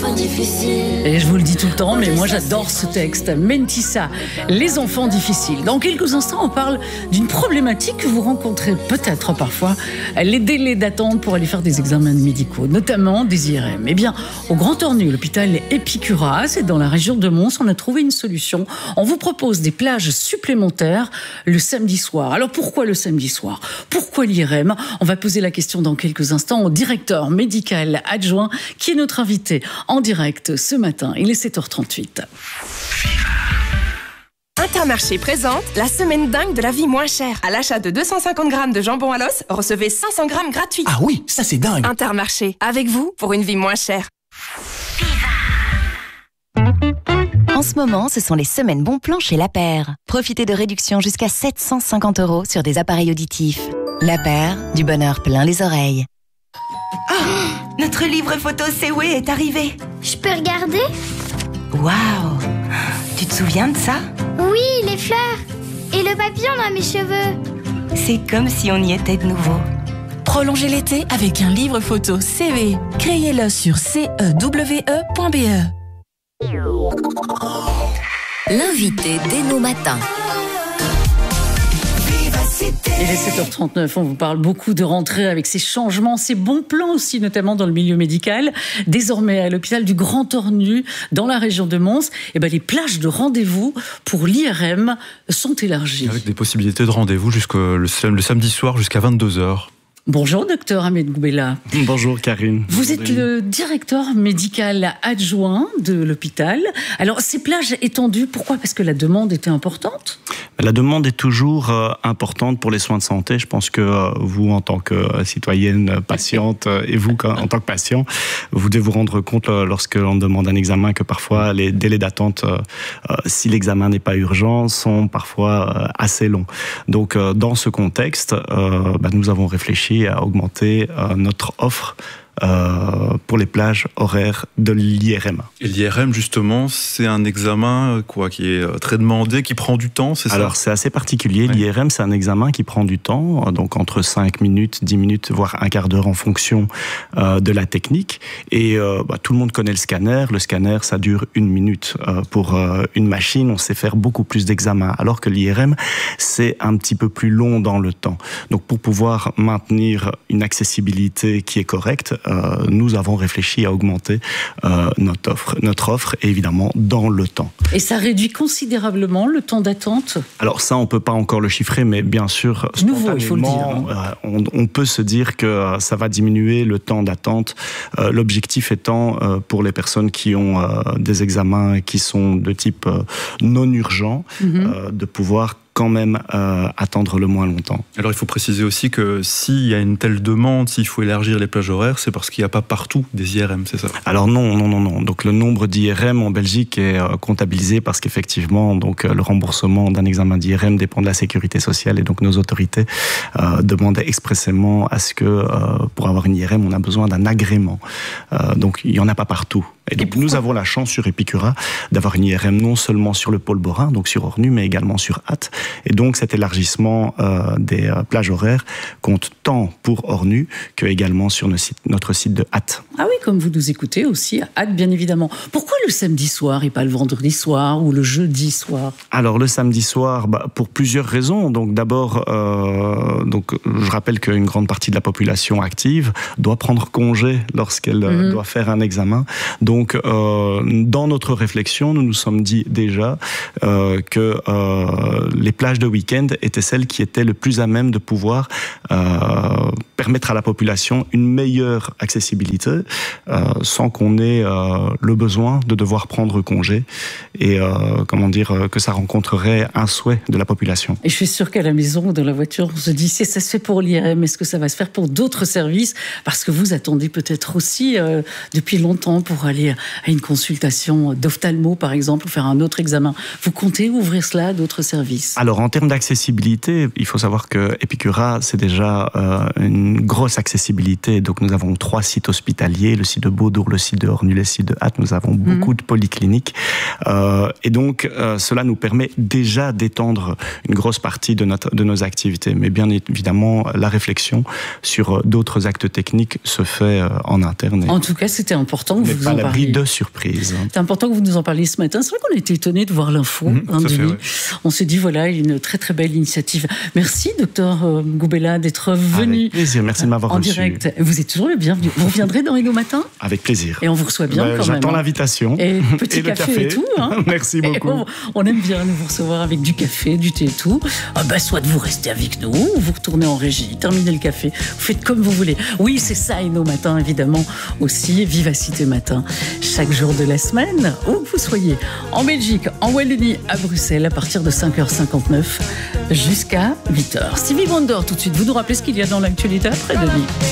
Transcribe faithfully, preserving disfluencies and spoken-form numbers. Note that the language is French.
enfants difficiles. Et je vous le dis tout le temps, mais moi j'adore ce texte. Mentissa, les enfants difficiles. Dans quelques instants, on parle d'une problématique que vous rencontrez peut-être parfois, les délais d'attente pour aller faire des examens médicaux, notamment des I R M. Eh bien, au Grand Ornu, l'hôpital Épicura, c'est dans la région de Mons, on a trouvé une solution. On vous propose des plages supplémentaires le samedi soir. Alors pourquoi le samedi soir? Pourquoi l'I R M? On va poser la question dans quelques instants au directeur médical adjoint qui est notre invité en direct ce matin. Il est sept heures trente-huit. Intermarché présente la semaine dingue de la vie moins chère. À l'achat de deux cent cinquante grammes de jambon à l'os, recevez cinq cents grammes gratuits. Ah oui, ça c'est dingue. Intermarché, avec vous pour une vie moins chère. En ce moment, ce sont les semaines bons plans chez La Paire. Profitez de réductions jusqu'à sept cent cinquante euros sur des appareils auditifs. La Paire, du bonheur plein les oreilles. Oh, notre livre photo C W est arrivé. Je peux regarder? Waouh! Tu te souviens de ça? Oui, les fleurs. Et le papillon dans mes cheveux. C'est comme si on y était de nouveau. Prolongez l'été avec un livre photo C V. Créez-le sur c e w e point b e. L'invité d'Eno Matin. Il est sept heures trente-neuf, on vous parle beaucoup de rentrée avec ces changements, ces bons plans aussi, notamment dans le milieu médical. Désormais, à l'hôpital du Grand Ornu, dans la région de Mons, eh ben, les plages de rendez-vous pour l'I R M sont élargies. Avec des possibilités de rendez-vous jusqu'au, le, le samedi soir jusqu'à vingt-deux heures. Bonjour, docteur Ahmed Goubela. Bonjour, Karine. Vous Bonjour, êtes le directeur médical adjoint de l'hôpital. Alors, ces plages étendues, pourquoi? Parce que la demande était importante? La demande est toujours euh, importante pour les soins de santé. Je pense que euh, vous, en tant que euh, citoyenne patiente, euh, et vous, en tant que patient, vous devez vous rendre compte, euh, lorsque l'on demande un examen, que parfois les délais d'attente, euh, euh, si l'examen n'est pas urgent, sont parfois euh, assez longs. Donc, euh, dans ce contexte, euh, bah, nous avons réfléchi à augmenter euh, notre offre Euh, pour les plages horaires de l'I R M. Et l'I R M, justement, c'est un examen quoi, qui est très demandé, qui prend du temps, c'est ça? Alors, c'est assez particulier. Oui. L'I R M, c'est un examen qui prend du temps, donc entre cinq minutes, dix minutes, voire un quart d'heure en fonction euh, de la technique. Et euh, bah, tout le monde connaît le scanner. Le scanner, ça dure une minute. Euh, pour euh, une machine, on sait faire beaucoup plus d'examens, alors que l'I R M, c'est un petit peu plus long dans le temps. Donc, pour pouvoir maintenir une accessibilité qui est correcte, Euh, nous avons réfléchi à augmenter euh, notre offre, notre offre évidemment dans le temps. Et ça réduit considérablement le temps d'attente? Alors ça, on peut pas encore le chiffrer, mais bien sûr, nouveau, il faut le dire. Hein. Euh, on, on peut se dire que euh, ça va diminuer le temps d'attente. Euh, l'objectif étant euh, pour les personnes qui ont euh, des examens qui sont de type euh, non urgent, mm-hmm. euh, de pouvoir quand même euh, attendre le moins longtemps. Alors il faut préciser aussi que s'il y a une telle demande, s'il faut élargir les plages horaires, c'est parce qu'il n'y a pas partout des I R M, c'est ça? Alors non, non, non, non. Donc le nombre d'I R M en Belgique est euh, comptabilisé parce qu'effectivement, donc euh, le remboursement d'un examen d'I R M dépend de la sécurité sociale et donc nos autorités euh, demandaient expressément à ce que euh, pour avoir une I R M, on a besoin d'un agrément. Euh, donc il n'y en a pas partout. Et donc, et nous avons la chance sur Épicura d'avoir une I R M non seulement sur le pôle Borin, donc sur Ornu, mais également sur Ath. Et donc, cet élargissement euh, des euh, plages horaires compte tant pour Ornu que également sur notre site, notre site de Ath. Ah oui, comme vous nous écoutez aussi, à Ath, bien évidemment. Pourquoi le samedi soir et pas le vendredi soir ou le jeudi soir? Alors, le samedi soir, bah, pour plusieurs raisons. Donc, d'abord, euh, donc, je rappelle qu'une grande partie de la population active doit prendre congé lorsqu'elle mmh. euh, doit faire un examen. Donc, Donc, euh, dans notre réflexion, nous nous sommes dit déjà euh, que euh, les plages de week-end étaient celles qui étaient le plus à même de pouvoir euh, permettre à la population une meilleure accessibilité euh, sans qu'on ait euh, le besoin de devoir prendre congé et euh, comment dire que ça rencontrerait un souhait de la population. Et je suis sûre qu'à la maison ou dans la voiture, on se dit si ça se fait pour l'I R M, est-ce que ça va se faire pour d'autres services? Parce que vous attendez peut-être aussi euh, depuis longtemps pour aller à une consultation d'ophtalmo, par exemple, ou faire un autre examen. Vous comptez ouvrir cela à d'autres services? Alors, en termes d'accessibilité, il faut savoir que Épicura, c'est déjà euh, une grosse accessibilité. Donc, nous avons trois sites hospitaliers, le site de Beaudour, le site de Ornu, le site de Ath. Nous avons beaucoup mmh. de polycliniques. Euh, et donc, euh, cela nous permet déjà d'étendre une grosse partie de, notre, de nos activités. Mais bien évidemment, la réflexion sur d'autres actes techniques se fait euh, en interne. En tout cas, c'était important que vous en parliez. pari de surprise. C'est important que vous nous en parliez ce matin. C'est vrai qu'on a été étonnés de voir l'info, Mmh, hein, Denis. fait, ouais. On s'est dit, voilà, une très très belle initiative. Merci, docteur Goubela, d'être venu. Avec plaisir, merci de m'avoir en reçu. direct. Vous êtes toujours le bienvenu. Vous reviendrez dans Hello Matin ? Avec plaisir. Et on vous reçoit bien Ben, quand même. J'attends l'invitation. Et petit et le café, café et tout. Hein. Merci beaucoup. On, on aime bien nous vous recevoir avec du café, du thé et tout. Ah ben, soit vous restez avec nous, ou vous retournez en régie, terminez le café. Vous faites comme vous voulez. Oui, c'est ça, Hello Matin, évidemment, aussi. Vivacité Matin, chaque jour de la semaine, où que vous soyez. En Belgique, en Wallonie, à Bruxelles, à partir de cinq heures cinquante-neuf jusqu'à huit heures. Stevie Wonder, tout de suite. Vous nous rappelez ce qu'il y a dans l'actualité après, Denis ?